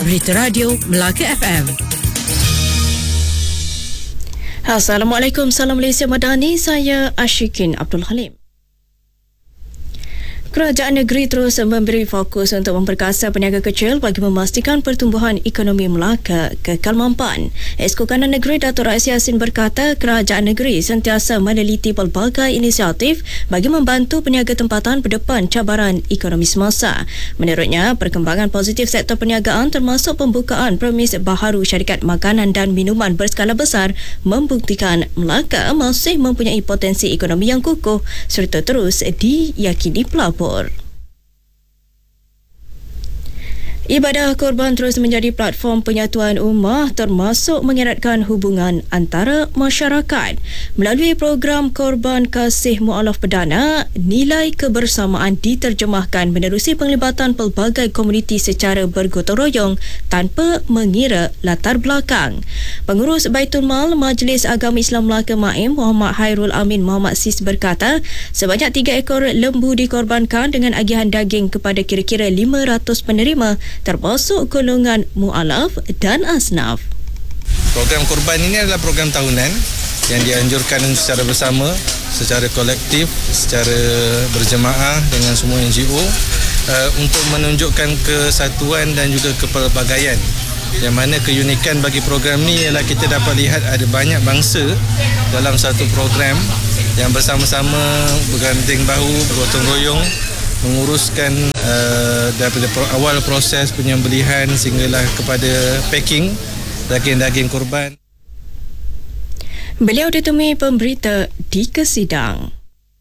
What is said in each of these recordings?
Berita Radio Melaka FM. Assalamualaikum, salam Malaysia Madani. Saya Ashikin Abdul Halim. Kerajaan negeri terus memberi fokus untuk memperkasa peniaga kecil bagi memastikan pertumbuhan ekonomi Melaka kekal mampan. Esko Kanan Negeri Datuk Rais Yassin berkata kerajaan negeri sentiasa meneliti pelbagai inisiatif bagi membantu peniaga tempatan berdepan cabaran ekonomi semasa. Menurutnya, perkembangan positif sektor perniagaan termasuk pembukaan premis baharu syarikat makanan dan minuman berskala besar membuktikan Melaka masih mempunyai potensi ekonomi yang kukuh serta terus diyakini pelabur. Ibadah Korban terus menjadi platform penyatuan ummah termasuk mengeratkan hubungan antara masyarakat. Melalui program Korban Kasih Mu'alaf Perdana, nilai kebersamaan diterjemahkan menerusi penglibatan pelbagai komuniti secara bergotong royong tanpa mengira latar belakang. Pengurus Baitul Mal Majlis Agama Islam Melaka Maim Muhammad Hairul Amin Muhammad Sis berkata, sebanyak 3 ekor lembu dikorbankan dengan agihan daging kepada kira-kira 500 penerima termasuk golongan mu'alaf dan asnaf. Program korban ini adalah program tahunan yang dianjurkan secara bersama, secara kolektif, secara berjemaah dengan semua NGO untuk menunjukkan kesatuan dan juga kepelbagaian. Yang mana keunikan bagi program ni ialah kita dapat lihat ada banyak bangsa dalam satu program yang bersama-sama berganding bahu, bergotong royong menguruskan daripada awal proses penyembelihan sehinggalah kepada packing daging-daging korban. Beliau ditemui pemberita di Kesidang.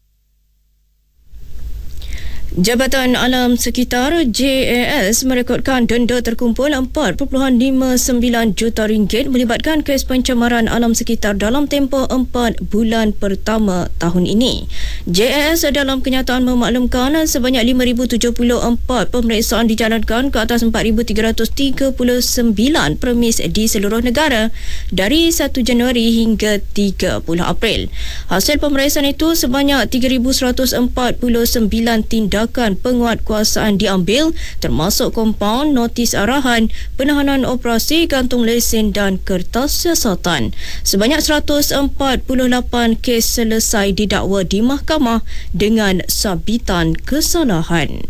Jabatan Alam Sekitar JAS merekodkan denda terkumpul 4.59 juta ringgit melibatkan kes pencemaran alam sekitar dalam tempoh 4 bulan pertama tahun ini. JAS dalam kenyataan memaklumkan sebanyak 5,074 pemeriksaan dijalankan ke atas 4,339 premis di seluruh negara dari 1 Januari hingga 30 April. Hasil pemeriksaan itu sebanyak 3,149 tindakan penguatkuasaan diambil termasuk kompaun, notis arahan, penahanan operasi, gantung lesen dan kertas siasatan. Sebanyak 148 kes selesai didakwa di mahkamah dengan sabitan kesalahan.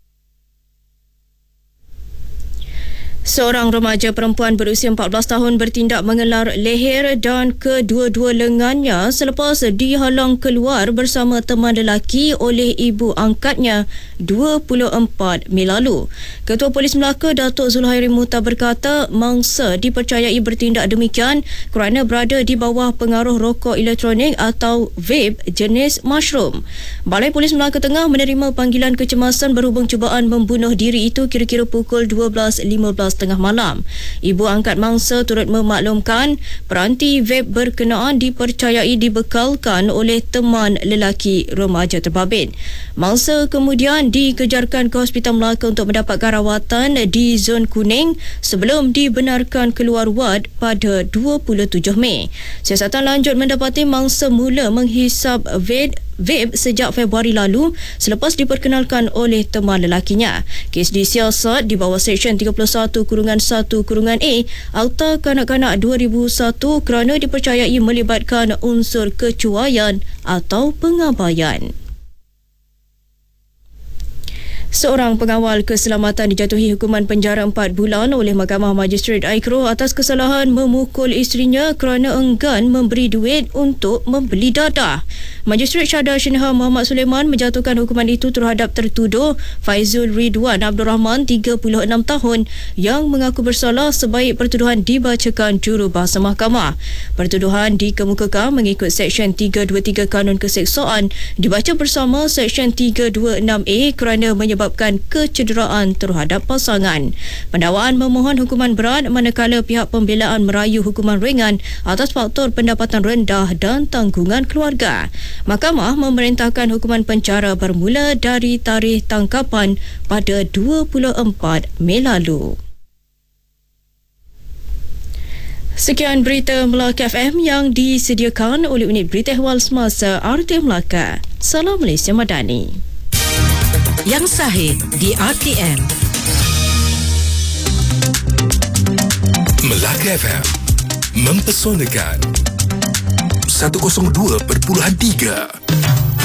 Seorang remaja perempuan berusia 14 tahun bertindak mengelar leher dan kedua-dua lengannya selepas dihalang keluar bersama teman lelaki oleh ibu angkatnya 24 Mei lalu. Ketua Polis Melaka Datuk Zulhairi Muta berkata mangsa dipercayai bertindak demikian kerana berada di bawah pengaruh rokok elektronik atau vape jenis mushroom. Balai Polis Melaka Tengah menerima panggilan kecemasan berhubung cubaan membunuh diri itu kira-kira pukul 12.15 tengah malam. Ibu angkat mangsa turut memaklumkan peranti vape berkenaan dipercayai dibekalkan oleh teman lelaki remaja terbabit. Mangsa kemudian dikejarkan ke Hospital Melaka untuk mendapatkan rawatan di zon kuning sebelum dibenarkan keluar wad pada 27 Mei. Siasatan lanjut mendapati mangsa mula menghisap vape sejak Februari lalu selepas diperkenalkan oleh teman lelakinya. Kes disiasat di bawah Seksyen 31/1/A Akta Kanak-Kanak 2001 kerana dipercayai melibatkan unsur kecuaian atau pengabaian. Seorang pengawal keselamatan dijatuhi hukuman penjara 4 bulan oleh Mahkamah Magistrate Aikro atas kesalahan memukul isterinya kerana enggan memberi duit untuk membeli dadah. Magistrate Syahda Shinha Muhammad Sulaiman menjatuhkan hukuman itu terhadap tertuduh Faizul Ridwan Abdul Rahman 36 tahun yang mengaku bersalah sebaik pertuduhan dibacakan jurubahasa mahkamah. Pertuduhan dikemukakan mengikut Seksyen 323 Kanun Keseksaan dibaca bersama Seksyen 326A kerana menyebabkan kecederaan terhadap pasangan. Pendakwaan memohon hukuman berat manakala pihak pembelaan merayu hukuman ringan atas faktor pendapatan rendah dan tanggungan keluarga. Mahkamah memerintahkan hukuman penjara bermula dari tarikh tangkapan pada 24 Mei lalu. Sekian berita Melaka FM yang disediakan oleh unit berita ehwal semasa RTM Melaka. Salam Malaysia Madani. Yang sahih di RTM. FM mempesonakan 102.3